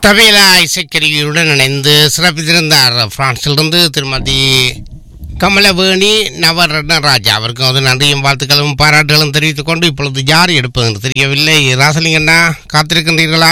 தவேலா இசைக்கருவியுடன் இணைந்து சிறப்பித்திருந்தார் பிரான்சிலிருந்து திருமதி கமலவேணி நவரத்னராஜா. அவருக்கும் அது நன்றியும் வாழ்த்துக்களும் பாராட்டுகளும் தெரிவித்துக் கொண்டு இப்பொழுது யார் எடுப்பது என்று தெரியவில்லை. ராசலிங்கண்ணா காத்திருக்கின்றீர்களா?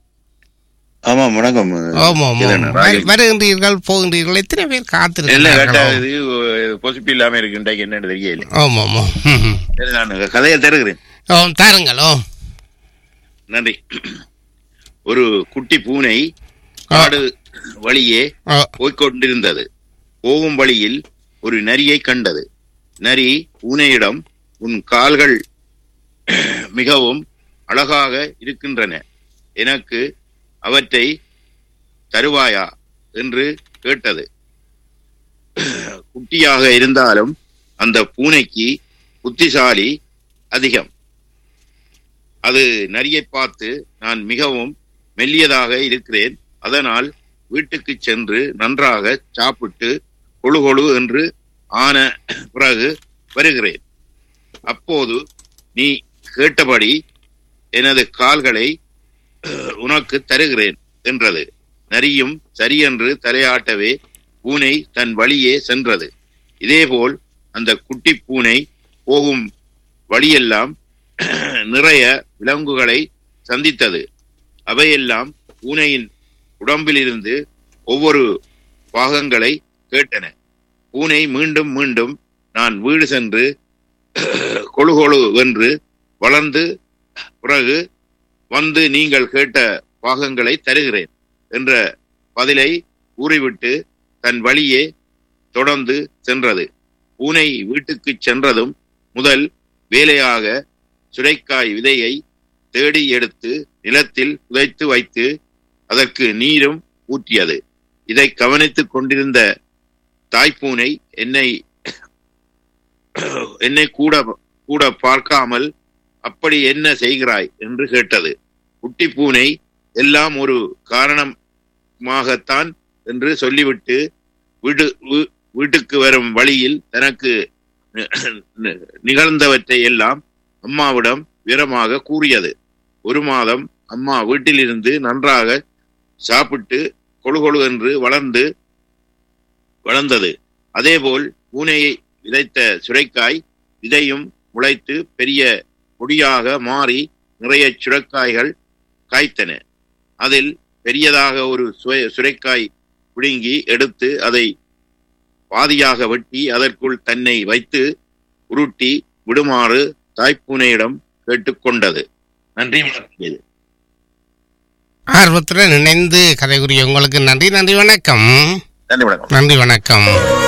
ஆமாம், வணக்கம். வருகின்றீர்கள் போகின்றீர்கள், எத்தனை பேர் காத்திருக்கிறார்கள்? இல்லாம இருக்கு என்னன்னு தெரியல. ஆமாம், நான் கதையை தருகிறேன். தாருங்களோ. நன்றி. ஒரு குட்டி பூனை காடு வழியே போய்கொண்டிருந்தது. போகும் வழியில் ஒரு நரியை கண்டது. நரி பூனையிடம், உன் கால்கள் மிகவும் அழகாக இருக்கின்றன, எனக்கு அவற்றை தருவாயா என்று கேட்டது. குட்டியாக இருந்தாலும் அந்த பூனைக்கு புத்திசாலி அதிகம். அது நரியை பார்த்து, நான் மிகவும் மெல்லியதாக இருக்கிறேன், அதனால் வீட்டுக்கு சென்று நன்றாக சாப்பிட்டு கொழு கொழு என்று ஆன பிறகு வருகிறேன். அப்போது நீ கேட்டபடி எனது கால்களை உனக்கு தருகிறேன் என்றது. நரியும் சரியென்று தலையாட்டவே பூனை தன் வழியே சென்றது. இதேபோல் அந்த குட்டி பூனை போகும் வழியெல்லாம் நிறைய விலங்குகளை சந்தித்தது. அவையெல்லாம் பூனையின் உடம்பிலிருந்து ஒவ்வொரு பாகங்களை கேட்டன. பூனை மீண்டும் மீண்டும், நான் வீடு சென்று கொழு கொழு வென்று வளர்ந்து பிறகு வந்து நீங்கள் கேட்ட பாகங்களை தருகிறேன் என்ற பதிலை கூறிவிட்டு தன் வழியே தொடர்ந்து சென்றது. பூனை வீட்டுக்கு சென்றதும் முதல் வேலையாக சுரைக்காய் விதையை தேடி எடுத்து நிலத்தில் புதைத்து வைத்து அதற்கு நீரும் ஊற்றியது. இதை கவனித்துக் கொண்டிருந்த தாய்ப்பூனை என்னை கூட பார்க்காமல், அப்படி என்ன செய்கிறாய் என்று கேட்டது. குட்டி பூனை, எல்லாம் ஒரு காரணமாகத்தான் என்று சொல்லிவிட்டு வீட்டுக்கு வரும் வழியில் தனக்கு நிகழ்ந்தவற்றை எல்லாம் அம்மாவிடம் விவரமாக கூறியது. ஒரு மாதம் அம்மா வீட்டிலிருந்து நன்றாக சாப்பிட்டு கொழு கொழு என்று வளர்ந்தது. அதேபோல் பூனையை விதைத்த சுரைக்காய் விதையும் முளைத்து பெரிய கொடியாக மாறி நிறைய சுரைக்காய்கள் காய்த்தன. அதில் பெரியதாக ஒரு சுரைக்காய் பிடுங்கி எடுத்து அதை பாதியாக வெட்டி அதற்குள் தன்னை வைத்து உருட்டி விடுமாறு தாய்ப்பூனையிடம் கேட்டுக்கொண்டது. நன்றி. ஆர்வத்துடன் இணைந்து கதை கூறிய உங்களுக்கு நன்றி. நன்றி, வணக்கம். நன்றி, வணக்கம். நன்றி, வணக்கம்.